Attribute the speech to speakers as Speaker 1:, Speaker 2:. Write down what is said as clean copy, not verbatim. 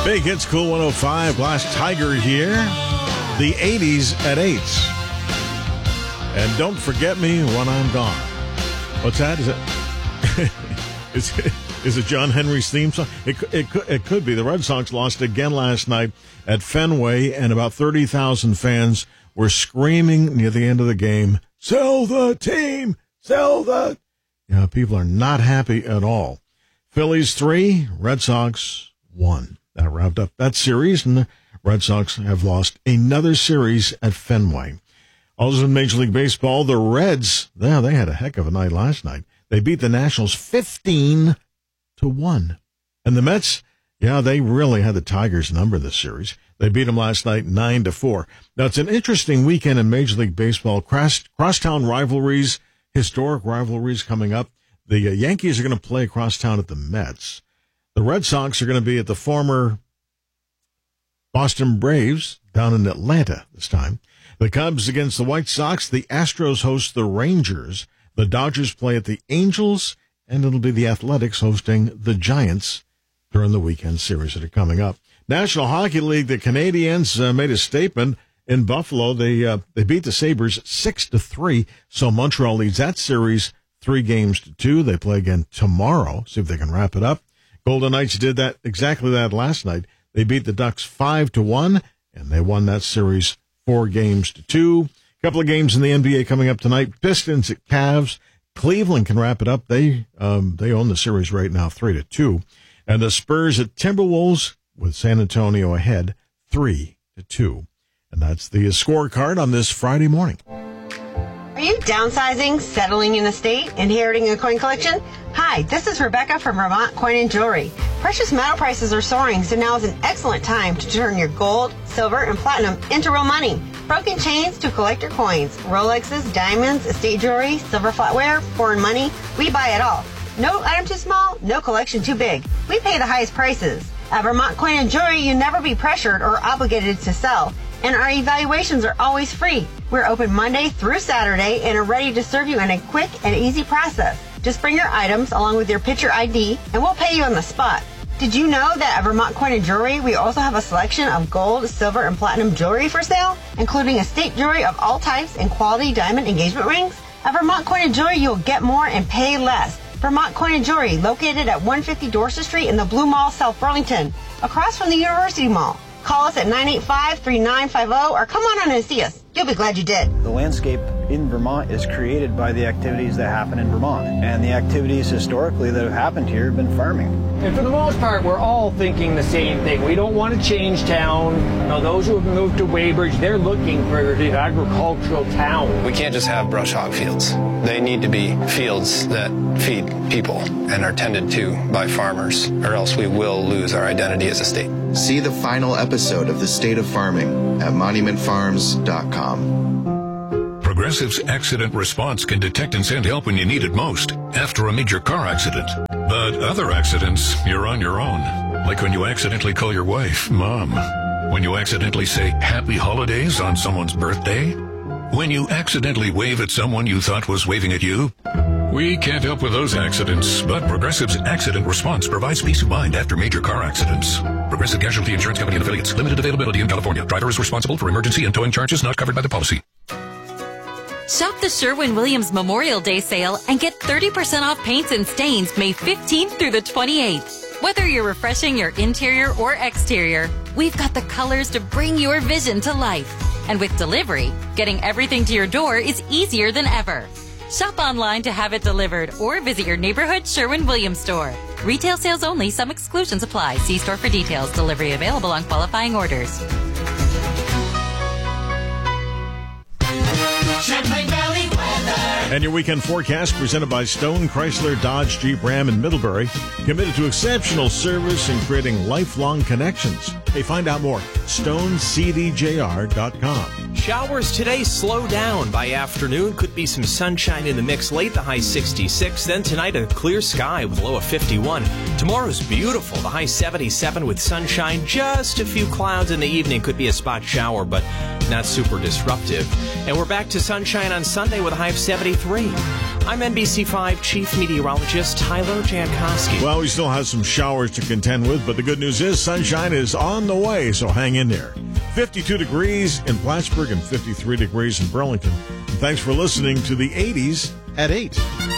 Speaker 1: Hey, Kids Cool 105, Glass Tiger here. The 80s at 8. And don't forget me when I'm gone. What's that? Is it John Henry's theme song? It could be. The Red Sox lost again last night at Fenway, and about 30,000 fans were screaming near the end of the game, "Sell the team! Sell the..." Yeah, people are not happy at all. Phillies 3, Red Sox 1. That wrapped up that series, and the Red Sox have lost another series at Fenway. Also in Major League Baseball, the Reds, they had a heck of a night last night. They beat the Nationals 15-1. And the Mets, they really had the Tigers' number this series. They beat them last night 9-4. Now, it's an interesting weekend in Major League Baseball. Crosstown rivalries, historic rivalries coming up. The Yankees are going to play across town at the Mets. The Red Sox are going to be at the former Boston Braves down in Atlanta this time. The Cubs against the White Sox. The Astros host the Rangers. The Dodgers play at the Angels. And it'll be the Athletics hosting the Giants during the weekend series that are coming up. National Hockey League, the Canadiens made a statement in Buffalo. They beat the Sabres 6-3. So Montreal leads that series 3-2. They play again tomorrow. See if they can wrap it up. Golden Knights did exactly that last night. They beat the Ducks 5-1, and they won that series 4-2. A couple of games in the NBA coming up tonight. Pistons at Cavs. Cleveland can wrap it up. They own the series right now, 3-2. And the Spurs at Timberwolves with San Antonio ahead, 3-2. And that's the scorecard on this Friday morning.
Speaker 2: Are you downsizing, settling in a state, inheriting a coin collection? Hi, this is Rebecca from Vermont Coin and Jewelry. Precious metal prices are soaring, so now is an excellent time to turn your gold, silver, and platinum into real money. Broken chains to collector coins, Rolexes, diamonds, estate jewelry, silver flatware, foreign money, we buy it all. No item too small, no collection too big. We pay the highest prices. At Vermont Coin and Jewelry, you'll never be pressured or obligated to sell, and our evaluations are always free. We're open Monday through Saturday and are ready to serve you in a quick and easy process. Just bring your items along with your picture ID, and we'll pay you on the spot. Did you know that at Vermont Coin and Jewelry, we also have a selection of gold, silver, and platinum jewelry for sale, including estate jewelry of all types and quality diamond engagement rings? At Vermont Coin and Jewelry, you'll get more and pay less. Vermont Coin and Jewelry, located at 150 Dorset Street in the Blue Mall, South Burlington, across from the University Mall. Call us at 985-3950 or come on and see us. You'll be glad you did.
Speaker 3: The landscape in Vermont is created by the activities that happen in Vermont. And the activities historically that have happened here have been farming.
Speaker 4: And for the most part, we're all thinking the same thing. We don't want to change town. You know, those who have moved to Weybridge, they're looking for the agricultural town.
Speaker 5: We can't just have brush hog fields. They need to be fields that feed people and are tended to by farmers, or else we will lose our identity as a state.
Speaker 6: See the final episode of The State of Farming at monumentfarms.com.
Speaker 7: Progressive's accident response can detect and send help when you need it most after a major car accident. But other accidents, you're on your own. Like when you accidentally call your wife Mom. When you accidentally say Happy Holidays on someone's birthday. When you accidentally wave at someone you thought was waving at you. We can't help with those accidents, but Progressive's accident response provides peace of mind after major car accidents. Progressive Casualty Insurance Company and Affiliates. Limited availability in California. Driver is responsible for emergency and towing charges not covered by the policy.
Speaker 8: Shop the Sherwin-Williams Memorial Day sale and get 30% off paints and stains May 15th through the 28th. Whether you're refreshing your interior or exterior, we've got the colors to bring your vision to life. And with delivery, getting everything to your door is easier than ever. Shop online to have it delivered or visit your neighborhood Sherwin-Williams store. Retail sales only. Some exclusions apply. See store for details. Delivery available on qualifying orders.
Speaker 9: Champlain Valley weather.
Speaker 1: And your weekend forecast presented by Stone, Chrysler, Dodge, Jeep, Ram, and Middlebury. Committed to exceptional service and creating lifelong connections. Hey, find out more. StoneCDJR.com.
Speaker 10: Showers today slow down by afternoon. Could be some sunshine in the mix late, the high 66. Then tonight, a clear sky with a low of 51. Tomorrow's beautiful, the high 77 with sunshine. Just a few clouds in the evening. Could be a spot shower, but not super disruptive. And we're back to sunshine on Sunday with a high of 73. I'm NBC5 Chief Meteorologist Tyler Jankowski.
Speaker 1: Well, we still have some showers to contend with, but the good news is sunshine is on the way, so hang in there. 52 degrees in Plattsburgh and 53 degrees in Burlington. And thanks for listening to the 80s at 8.